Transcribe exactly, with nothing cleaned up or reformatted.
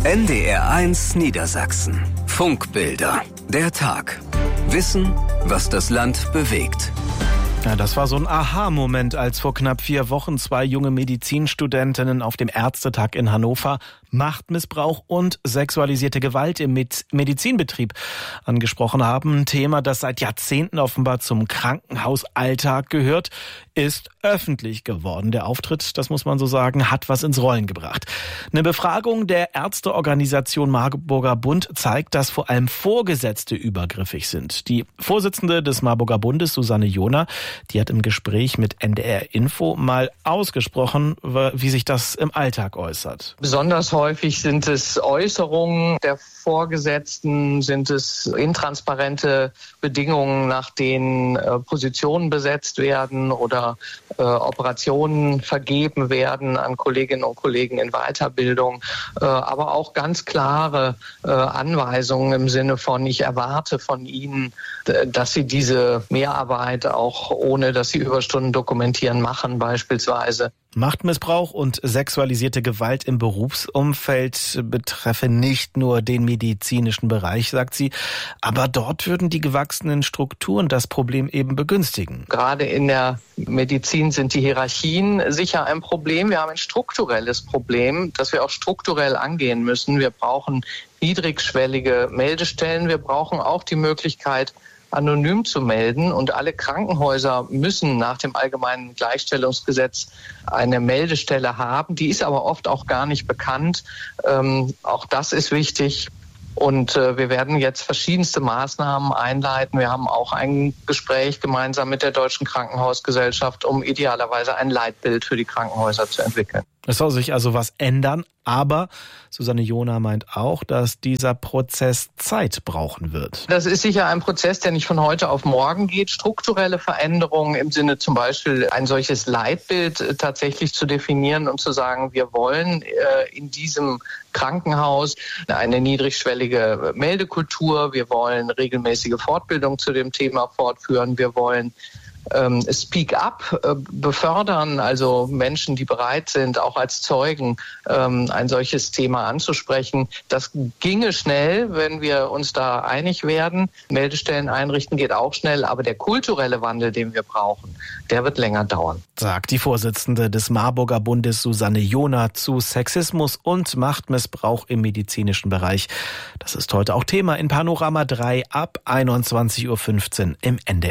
N D R eins Niedersachsen. Funkbilder. Der Tag. Wissen, was das Land bewegt. Ja, das war so ein Aha-Moment, als vor knapp vier Wochen zwei junge Medizinstudentinnen auf dem Ärztetag in Hannover Machtmissbrauch und sexualisierte Gewalt im Medizinbetrieb angesprochen haben. Ein Thema, das seit Jahrzehnten offenbar zum Krankenhausalltag gehört, ist öffentlich geworden. Der Auftritt, das muss man so sagen, hat was ins Rollen gebracht. Eine Befragung der Ärzteorganisation Marburger Bund zeigt, dass vor allem Vorgesetzte übergriffig sind. Die Vorsitzende des Marburger Bundes, Susanne Johner, die hat im Gespräch mit N D R Info mal ausgesprochen, wie sich das im Alltag äußert. Besonders häufig sind es Äußerungen der Vorgesetzten, sind es intransparente Bedingungen, nach denen äh, Positionen besetzt werden oder äh, Operationen vergeben werden an Kolleginnen und Kollegen in Weiterbildung, äh, aber auch ganz klare äh, Anweisungen im Sinne von, ich erwarte von Ihnen, dass Sie diese Mehrarbeit auch ohne, dass Sie Überstunden dokumentieren, machen beispielsweise. Machtmissbrauch und sexualisierte Gewalt im Berufsumfeld betreffe nicht nur den medizinischen Bereich, sagt sie, aber dort würden die gewachsenen Strukturen das Problem eben begünstigen. Gerade in der Medizin sind die Hierarchien sicher ein Problem. Wir haben ein strukturelles Problem, das wir auch strukturell angehen müssen. Wir brauchen niedrigschwellige Meldestellen. Wir brauchen auch die Möglichkeit, anonym zu melden, und alle Krankenhäuser müssen nach dem Allgemeinen Gleichstellungsgesetz eine Meldestelle haben. Die ist aber oft auch gar nicht bekannt. Ähm, auch das ist wichtig. Und äh, wir werden jetzt verschiedenste Maßnahmen einleiten. Wir haben auch ein Gespräch gemeinsam mit der Deutschen Krankenhausgesellschaft, um idealerweise ein Leitbild für die Krankenhäuser zu entwickeln. Es soll sich also was ändern, aber Susanne Johner meint auch, dass dieser Prozess Zeit brauchen wird. Das ist sicher ein Prozess, der nicht von heute auf morgen geht. Strukturelle Veränderungen im Sinne zum Beispiel ein solches Leitbild tatsächlich zu definieren und zu sagen, wir wollen äh, in diesem Krankenhaus eine niedrigschwellige Meldekultur, wir wollen regelmäßige Fortbildung zu dem Thema fortführen, wir wollen ähm, Speak Up äh, befördern, also Menschen, die bereit sind, auch als Zeugen ähm, ein solches Thema anzusprechen. Das ginge schnell, wenn wir uns da einig werden. Meldestellen einrichten geht auch schnell, aber der kulturelle Wandel, den wir brauchen, der wird länger dauern. Sagt die Vorsitzende des Marburger Bundes Susanne Johner zu Sexismus und Machtmissbrauch im medizinischen Bereich. Das ist heute auch Thema in Panorama drei ab einundzwanzig Uhr fünfzehn im N D R.